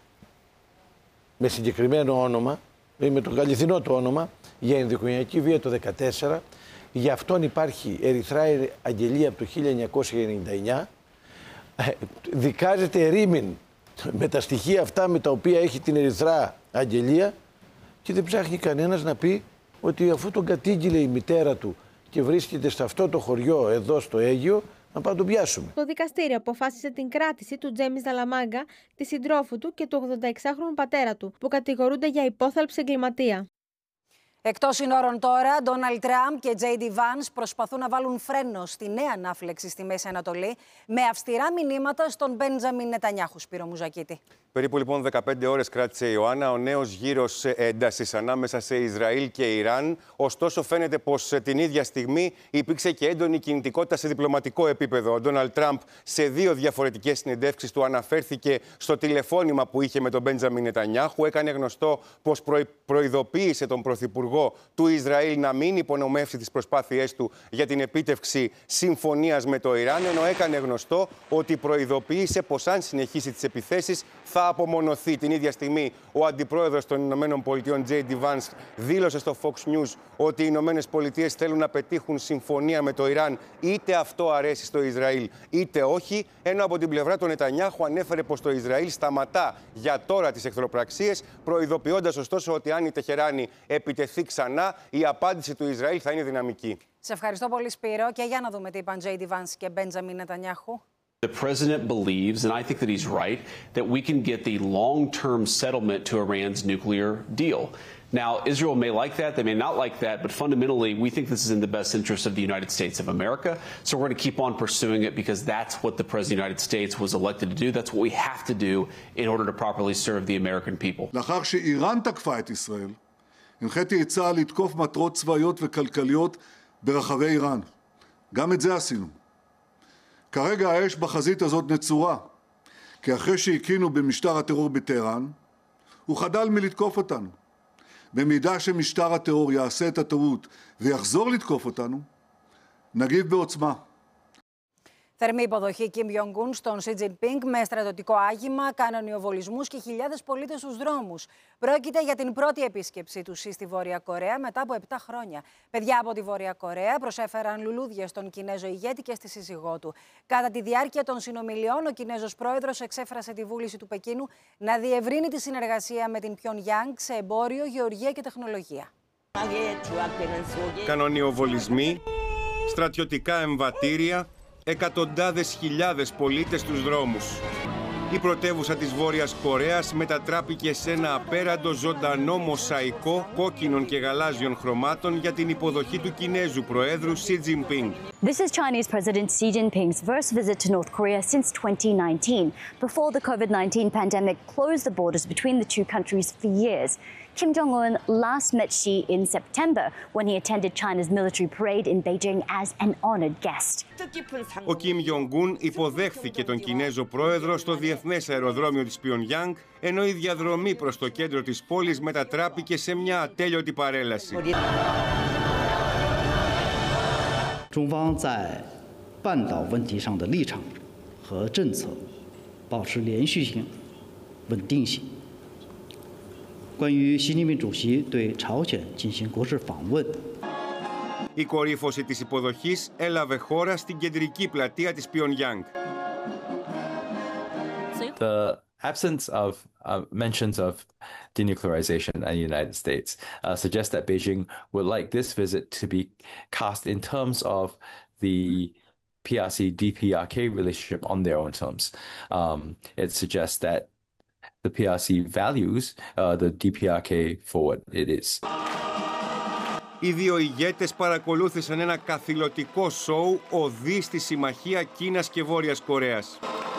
με συγκεκριμένο όνομα, με το αληθινό του όνομα, για ενδοοικογενειακή βία το δύο χιλιάδες δεκατέσσερα. Για αυτόν υπάρχει ερυθρά αγγελία από το χίλια εννιακόσια ενενήντα εννιά. Δικάζεται ερήμην με τα στοιχεία αυτά με τα οποία έχει την ερυθρά αγγελία και δεν ψάχνει κανένας να πει ότι αφού τον κατήγγειλε η μητέρα του και βρίσκεται σε αυτό το χωριό εδώ στο Αίγυο, να πάμε τον πιάσουμε. Το δικαστήριο αποφάσισε την κράτηση του Τζέιμς Δαλαμάγκα, τη συντρόφου του και του ογδονταεξάχρονου πατέρα του, που κατηγορούνται για υπόθαλψη εγκληματία. Εκτός συνόρων τώρα, Ντόναλντ Τραμπ και Τζέι Ντι Βάνς προσπαθούν να βάλουν φρένο στη νέα ανάφλεξη στη Μέση Ανατολή με αυστηρά μηνύματα στον Μπέντζαμιν Νετανιάχου. Σπύρο Μουζακίτη. Περίπου λοιπόν δεκαπέντε ώρες κράτησε η Ιωάννα ο νέος γύρος έντασης ανάμεσα σε Ισραήλ και Ιράν. Ωστόσο, φαίνεται πως την ίδια στιγμή υπήρξε και έντονη κινητικότητα σε διπλωματικό επίπεδο. Ο Ντόναλντ Τραμπ σε δύο διαφορετικές συνεντεύξεις του αναφέρθηκε στο τηλεφώνημα που είχε με τον Μπέντζαμιν Νετανιάχου. Έκανε γνωστό πως προει... προειδοποίησε τον Πρωθυπουργό του Ισραήλ να μην υπονομεύσει τις προσπάθειές του για την επίτευξη συμφωνίας με το Ιράν, ενώ έκανε γνωστό ότι προειδοποίησε πως αν συνεχίσει τις επιθέσεις θα απομονωθεί. Την ίδια στιγμή, ο αντιπρόεδρος των Ηνωμένων Πολιτειών, Τζέι Ντι Βάνς, δήλωσε στο Fox News ότι οι Ηνωμένες Πολιτείες θέλουν να πετύχουν συμφωνία με το Ιράν, είτε αυτό αρέσει στο Ισραήλ, είτε όχι. Ενώ από την πλευρά του Νετανιάχου ανέφερε πως το Ισραήλ σταματά για τώρα τις εχθροπραξίες, προειδοποιώντας ωστόσο ότι αν η Τεχεράνη επιτεθεί ξανά, η απάντηση του Ισραήλ θα είναι δυναμική. Σε ευχαριστώ πολύ, Σπύρο. Και για να δούμε τι είπαν Τζέι Ντι Βάνς και Μπέντζαμιν Νετανιάχου. The president believes, and I think that he's right, that we can get the long-term settlement to Iran's nuclear deal. Now, Israel may like that, they may not like that, but fundamentally, we think this is in the best interest of the United States of America. So we're going to keep on pursuing it because that's what the President of the United States was elected to do. That's what we have to do in order to properly serve the American people. לאחר שאיראן תקפה את ישראל, הנחיתי את צה"ל לתקוף מטרות צבאיות וכלכליות ברחבי איראן. גם את זה עשינו. כרגע האש בחזית הזאת נצורה, כי אחרי שהקינו במשטר הטרור בטהרן, הוא חדל מלתקוף אותנו. במידה שמשטר הטרור יעשה את הטעות ויחזור לתקוף אותנו, נגיב בעוצמה. Θερμή υποδοχή Κιμ Ιονγκούν στον Σι Τζινπίνγκ με στρατιωτικό άγημα, κανονιοβολισμούς και χιλιάδες πολίτες στους δρόμους. Πρόκειται για την πρώτη επίσκεψή του Σι στη Βόρεια Κορέα μετά από επτά χρόνια. Παιδιά από τη Βόρεια Κορέα προσέφεραν λουλούδια στον Κινέζο ηγέτη και στη σύζυγό του. Κατά τη διάρκεια των συνομιλιών, ο Κινέζος πρόεδρος εξέφρασε τη βούληση του Πεκίνου να διευρύνει τη συνεργασία με την Πιονγκιάνγκ σε εμπόριο, γεωργία και τεχνολογία. Κανονιοβολισμοί, στρατιωτικά εμβατήρια, εκατοντάδες χιλιάδες πολίτες στους δρόμους. Η πρωτεύουσα της Βόρειας Κορέας μετατράπηκε σε ένα απέραντο ζωντανό μοσαϊκό κόκκινων και γαλάζιων χρωμάτων για την υποδοχή του Κινέζου Προέδρου Σι Τζινπίνγκ. This is Chinese President Xi Jinping's first visit to North Korea since twenty nineteen, before the COVID nineteen pandemic closed the borders between the two countries for years. Kim Jong-un last met Xi in September when he attended China's military parade in Beijing as an honored guest. Ο Κιμ Ιονγκούν υποδέχθηκε τον Κινέζο πρόεδρο στο διεθνές αεροδρόμιο της Πιονγκιάνγκ, ενώ η διαδρομή προς το κέντρο της πόλης μετατράπηκε σε μια ατέλειωτη παρέλαση. 中方在半岛问题上的立场和政策保持连续性、稳定性。 关于习近平主席对朝鲜进行国事访问。 Η κορύφωση της υποδοχής έλαβε χώρα στην κεντρική πλατεία της Pyongyang. The absence of uh, mentions of denuclearization in the United States uh, suggests that Beijing would like this visit to be cast in terms of the P R C D P R K relationship on their own terms. Um, it suggests that the P R C values uh, the D P R K for what it is. Οι δύο ηγέτες παρακολούθησαν ένα καθηλωτικό σόου οδοί στη συμμαχία Κίνας και Βόρειας Κορέας.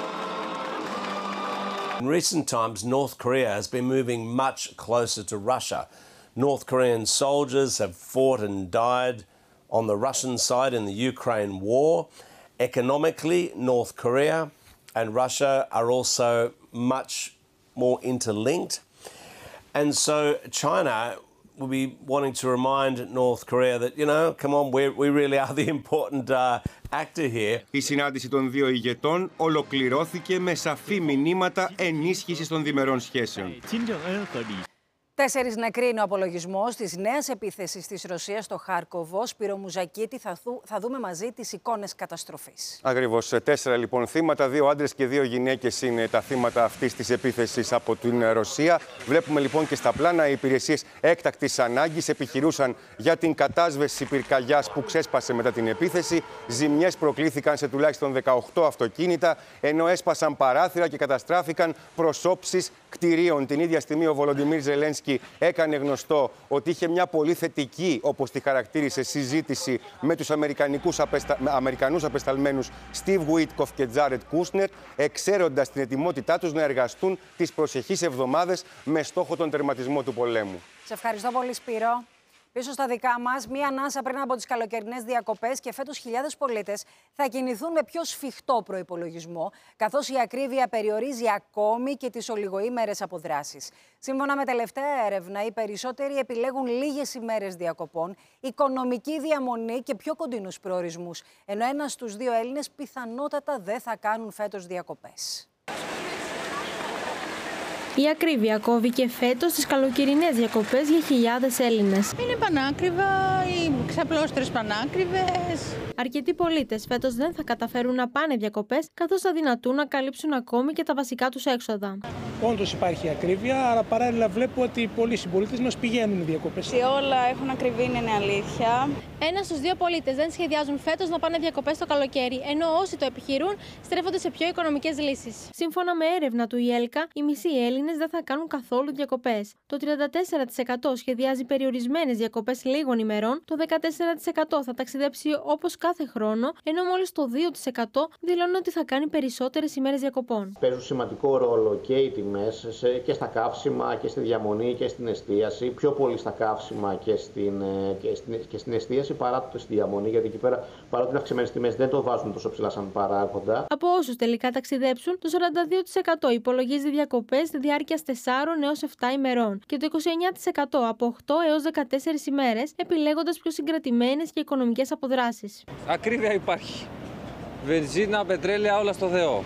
In recent times, North Korea has been moving much closer to Russia. North Korean soldiers have fought and died on the Russian side in the Ukraine war. Economically, North Korea and Russia are also much more interlinked. And so China will be wanting to remind North Korea that, you know, come on, we're, we really are the important uh, actor here. Η συνάντηση των δύο ηγετών ολοκληρώθηκε με σαφή μηνύματα ενίσχυσης των διμερών σχέσεων. Τέσσερις νεκροί είναι ο απολογισμός της νέας επίθεσης της Ρωσίας στο Χάρκοβο. Σπύρο Μουζακίτη, θα, δου, θα δούμε μαζί τις εικόνες καταστροφής. Ακριβώς. Τέσσερα λοιπόν θύματα, δύο άντρες και δύο γυναίκες είναι τα θύματα αυτής της επίθεσης από την Ρωσία. Βλέπουμε λοιπόν και στα πλάνα οι υπηρεσίες έκτακτης ανάγκης επιχειρούσαν για την κατάσβεση πυρκαγιάς που ξέσπασε μετά την επίθεση. Ζημιές προκλήθηκαν σε τουλάχιστον δεκαοκτώ αυτοκίνητα, ενώ έσπασαν παράθυρα και καταστράφηκαν προσώψεις κτηρίων. Την ίδια στιγμή ο Βολοντιμίρ Ζελένσκι έκανε γνωστό ότι είχε μια πολύ θετική, όπως τη χαρακτήρισε, συζήτηση με τους Αμερικανικούς απεστα... Αμερικανούς απεσταλμένους Στίβ Γουίτκοφ και Τζάρετ Κούσνερ, εξαίροντας την ετοιμότητά τους να εργαστούν τις προσεχείς εβδομάδες με στόχο τον τερματισμό του πολέμου. Σε ευχαριστώ πολύ, Σπύρο. Πίσω στα δικά μας, μία ανάσα πριν από τις καλοκαιρινές διακοπές και φέτος χιλιάδες πολίτες θα κινηθούν με πιο σφιχτό προϋπολογισμό, καθώς η ακρίβεια περιορίζει ακόμη και τις ολιγοήμερες αποδράσεις. Σύμφωνα με τελευταία έρευνα, οι περισσότεροι επιλέγουν λίγες ημέρες διακοπών, οικονομική διαμονή και πιο κοντινούς προορισμούς, ενώ ένας στους δύο Έλληνες πιθανότατα δεν θα κάνουν φέτος διακοπές. Η ακρίβεια κόβει και φέτος τις καλοκαιρινές διακοπές για χιλιάδες Έλληνες. Είναι πανάκριβα ή ξαπλώστερες πανάκριβες. Αρκετοί πολίτες φέτος δεν θα καταφέρουν να πάνε διακοπές, καθώς θα δυνατούν να καλύψουν ακόμη και τα βασικά τους έξοδα. Όντως υπάρχει ακρίβεια, αλλά παράλληλα βλέπω ότι πολλοί συμπολίτες μας πηγαίνουν διακοπές. Σε όλα έχουν ακριβή, είναι αλήθεια. Ένα στους δύο πολίτες δεν σχεδιάζουν φέτος να πάνε διακοπές το καλοκαίρι, ενώ όσοι το επιχειρούν στρέφονται σε πιο οικονομικές λύσεις. Σύμφωνα με έρευνα του ΙΕΛΚΑ, οι μισοί Έλληνες δεν θα κάνουν καθόλου διακοπές. Το τριάντα τέσσερα τοις εκατό σχεδιάζει περιορισμένες διακοπές λίγων ημερών, το δεκατέσσερα τοις εκατό θα ταξιδέψει όπως κάθε χρόνο, ενώ μόλις το δύο τοις εκατό δηλώνει ότι θα κάνει περισσότερες ημέρες διακοπών. Παίζουν σημαντικό ρόλο και οι τιμές και στα καύσιμα και στη διαμονή και στην εστίαση. Πιο πολύ στα καύσιμα και στην, και στην, και στην εστίαση παρά το στη διαμονή, γιατί εκεί πέρα παρότι είναι αυξημένες τιμές δεν το βάζουν τόσο ψηλά σαν παράγοντα. Από όσους τελικά ταξιδέψουν, το σαράντα δύο τοις εκατό υπολογίζει διακοπές στη διάρκεια τεσσάρων έως επτά ημερών και το είκοσι εννέα τοις εκατό από οκτώ έως δεκατέσσερις ημέρες, επιλέγοντας πιο συγκρατημένες και οικονομικές αποδράσεις. Ακρίβεια υπάρχει. Βενζίνα, πετρέλαια, όλα στο Θεό.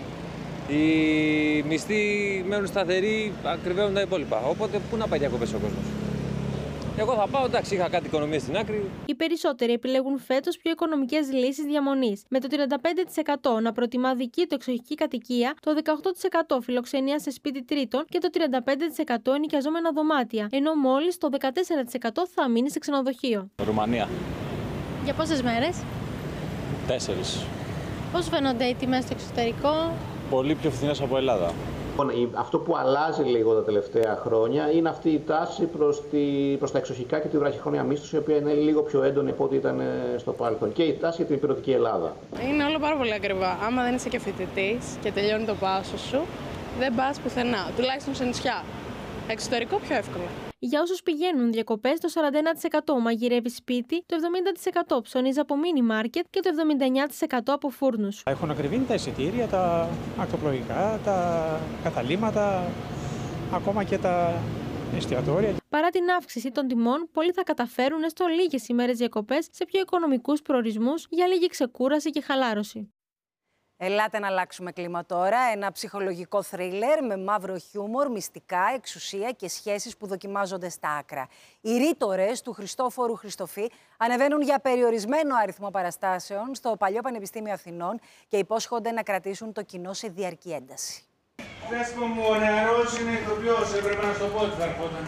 Οι μισθοί μένουν σταθεροί, ακριβεύουν τα υπόλοιπα. Οπότε, πού να πάει διακοπές ο κόσμος? Εγώ θα πάω, εντάξει, είχα κάτι οικονομία στην άκρη. Οι περισσότεροι επιλέγουν φέτος πιο οικονομικές λύσεις διαμονής, με το τριάντα πέντε τοις εκατό να προτιμά δική του εξοχική κατοικία, το δεκαοκτώ τοις εκατό φιλοξενία σε σπίτι τρίτων και το τριάντα πέντε τοις εκατό ενοικιαζόμενα δωμάτια, ενώ μόλις το δεκατέσσερα τοις εκατό θα μείνει σε ξενοδοχείο. Ρουμανία. Για πόσες μέρες? Τέσσερις. Πώς φαίνονται οι τιμές στο εξωτερικό? Πολύ πιο φθηνές από Ελλάδα. Αυτό που αλλάζει λίγο τα τελευταία χρόνια είναι αυτή η τάση προς, τη, προς τα εξοχικά και τη βραχυχρόνια μίσθωση, η οποία είναι λίγο πιο έντονη από ό,τι ήταν στο παρελθόν. Και η τάση για την υπηρετική Ελλάδα. Είναι όλο πάρα πολύ ακριβά. Άμα δεν είσαι και φοιτητής και τελειώνει το πάσο σου, δεν πας πουθενά. Τουλάχιστον σε νησιά. Εξωτερικό πιο εύκολο. Για όσους πηγαίνουν διακοπές, το σαράντα ένα τοις εκατό μαγειρεύει σπίτι, το εβδομήντα τοις εκατό ψωνίζει από μίνι μάρκετ και το εβδομήντα εννέα τοις εκατό από φούρνους. Έχουν ακριβήνει τα εισιτήρια, τα ακτοπλοϊκά, τα καταλύματα, ακόμα και τα εστιατόρια. Παρά την αύξηση των τιμών, πολλοί θα καταφέρουν έστω λίγες ημέρες διακοπές σε πιο οικονομικούς προορισμούς για λίγη ξεκούραση και χαλάρωση. Ελάτε να αλλάξουμε κλίμα τώρα. Ένα ψυχολογικό θρίλερ με μαύρο χιούμορ, μυστικά, εξουσία και σχέσεις που δοκιμάζονται στα άκρα. Οι ρήτορες του Χριστόφορου Χριστοφή ανεβαίνουν για περιορισμένο αριθμό παραστάσεων στο Παλαιό Πανεπιστήμιο Αθηνών και υπόσχονται να κρατήσουν το κοινό σε διαρκή ένταση. Δέσπο μου, ο νεαρός είναι ηθοποιός. Έπρεπε να σου το πω ότι θα ερχόταν.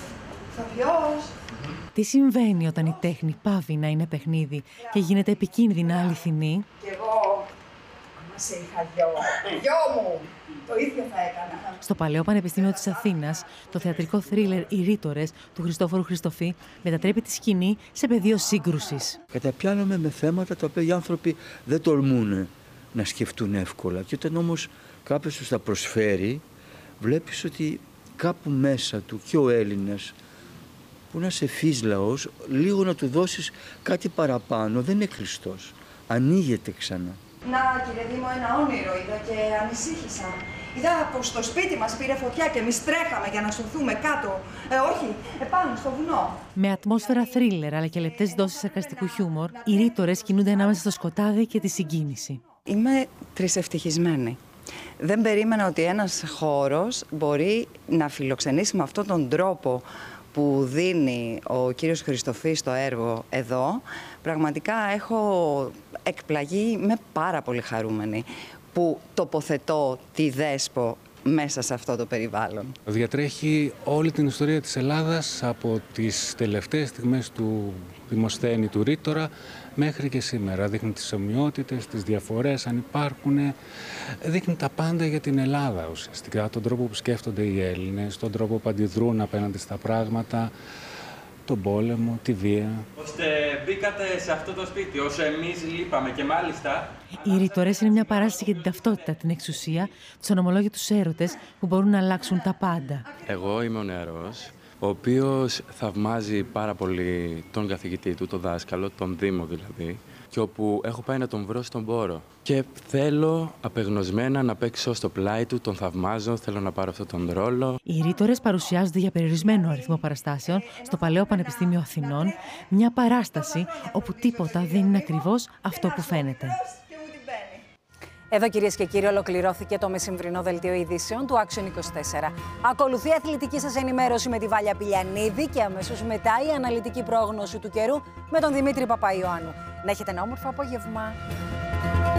Ηθοποιός. Τι συμβαίνει όταν η τέχνη πάβει να είναι παιχνίδι και γίνεται επικίνδυνα αληθινή? Κι εγώ, άμα σε είχα γιο, γιο μου, το ίδιο θα έκανα. Στο Παλαιό Πανεπιστήμιο της Αθήνας, το θεατρικό θρίλερ «Οι Ρήτορες» του Χριστόφορου Χριστοφή μετατρέπει τη σκηνή σε πεδίο σύγκρουσης. Καταπιάνομαι με θέματα τα οποία οι άνθρωποι δεν τολμούν να σκεφτούν εύκολα. Και όταν όμως κάποιος τους τα προσφέρει, βλέπεις ότι κάπου μέσα του και ο Έλληνας, που να σε φύς λαός, λίγο να του δώσεις κάτι παραπάνω, δεν είναι κλειστός. Ανοίγεται ξανά. Να, κύριε Δήμο, ένα όνειρο είδα και ανησύχησα. Είδα πως το σπίτι μας πήρε φωτιά και εμείς τρέχαμε για να σωθούμε κάτω. Ε, όχι, επάνω στο βουνό. Με ατμόσφαιρα θρίλερ αλλά και λεπτές δόσεις σαρκαστικού χιούμορ, οι ρήτορες κινούνται ανάμεσα στο σκοτάδι και τη συγκίνηση. Είμαι τρισευτυχισμένη. Δεν περίμενα ότι ένας χώρος μπορεί να φιλοξενήσει με αυτόν τον τρόπο που δίνει ο κύριος Χριστοφής στο έργο εδώ. Πραγματικά έχω εκπλαγεί, με πάρα πολύ χαρούμενη που τοποθετώ τη Δέσπο μέσα σε αυτό το περιβάλλον. Διατρέχει όλη την ιστορία της Ελλάδας από τις τελευταίες στιγμές του Δημοσθένη, του Ρήτορα, μέχρι και σήμερα. Δείχνει τις ομοιότητες, τις διαφορές, αν υπάρχουν. Δείχνει τα πάντα για την Ελλάδα ουσιαστικά. Τον τρόπο που σκέφτονται οι Έλληνες, τον τρόπο που αντιδρούν απέναντι στα πράγματα, τον πόλεμο, τη βία. Ώστε μπήκατε σε αυτό το σπίτι, όσο εμείς λείπαμε και μάλιστα... Οι ρήτορες είναι μια παράσταση για την ταυτότητα, την εξουσία, τους ονομολόγητους έρωτες που μπορούν να αλλάξουν τα πάντα. Εγώ είμαι ο νεαρός, ο οποίος θαυμάζει πάρα πολύ τον καθηγητή του, τον δάσκαλο, τον Δήμο δηλαδή, και όπου έχω πάει να τον βρω στον πόρο. Και θέλω απεγνωσμένα να παίξω στο πλάι του, τον θαυμάζω, θέλω να πάρω αυτόν τον ρόλο. Οι ρήτορες παρουσιάζονται για περιορισμένο αριθμό παραστάσεων στο Παλαιό Πανεπιστήμιο Αθηνών, μια παράσταση όπου τίποτα δεν είναι ακριβώς αυτό που φαίνεται. Εδώ, κυρίες και κύριοι, ολοκληρώθηκε το μεσημβρινό δελτίο ειδήσεων του Action είκοσι τέσσερα. Ακολουθεί η αθλητική σας ενημέρωση με τη Βάλια Πηλιανίδη και αμέσως μετά η αναλυτική πρόγνωση του καιρού με τον Δημήτρη Παπαϊωάννου. Να έχετε ένα όμορφο απόγευμα.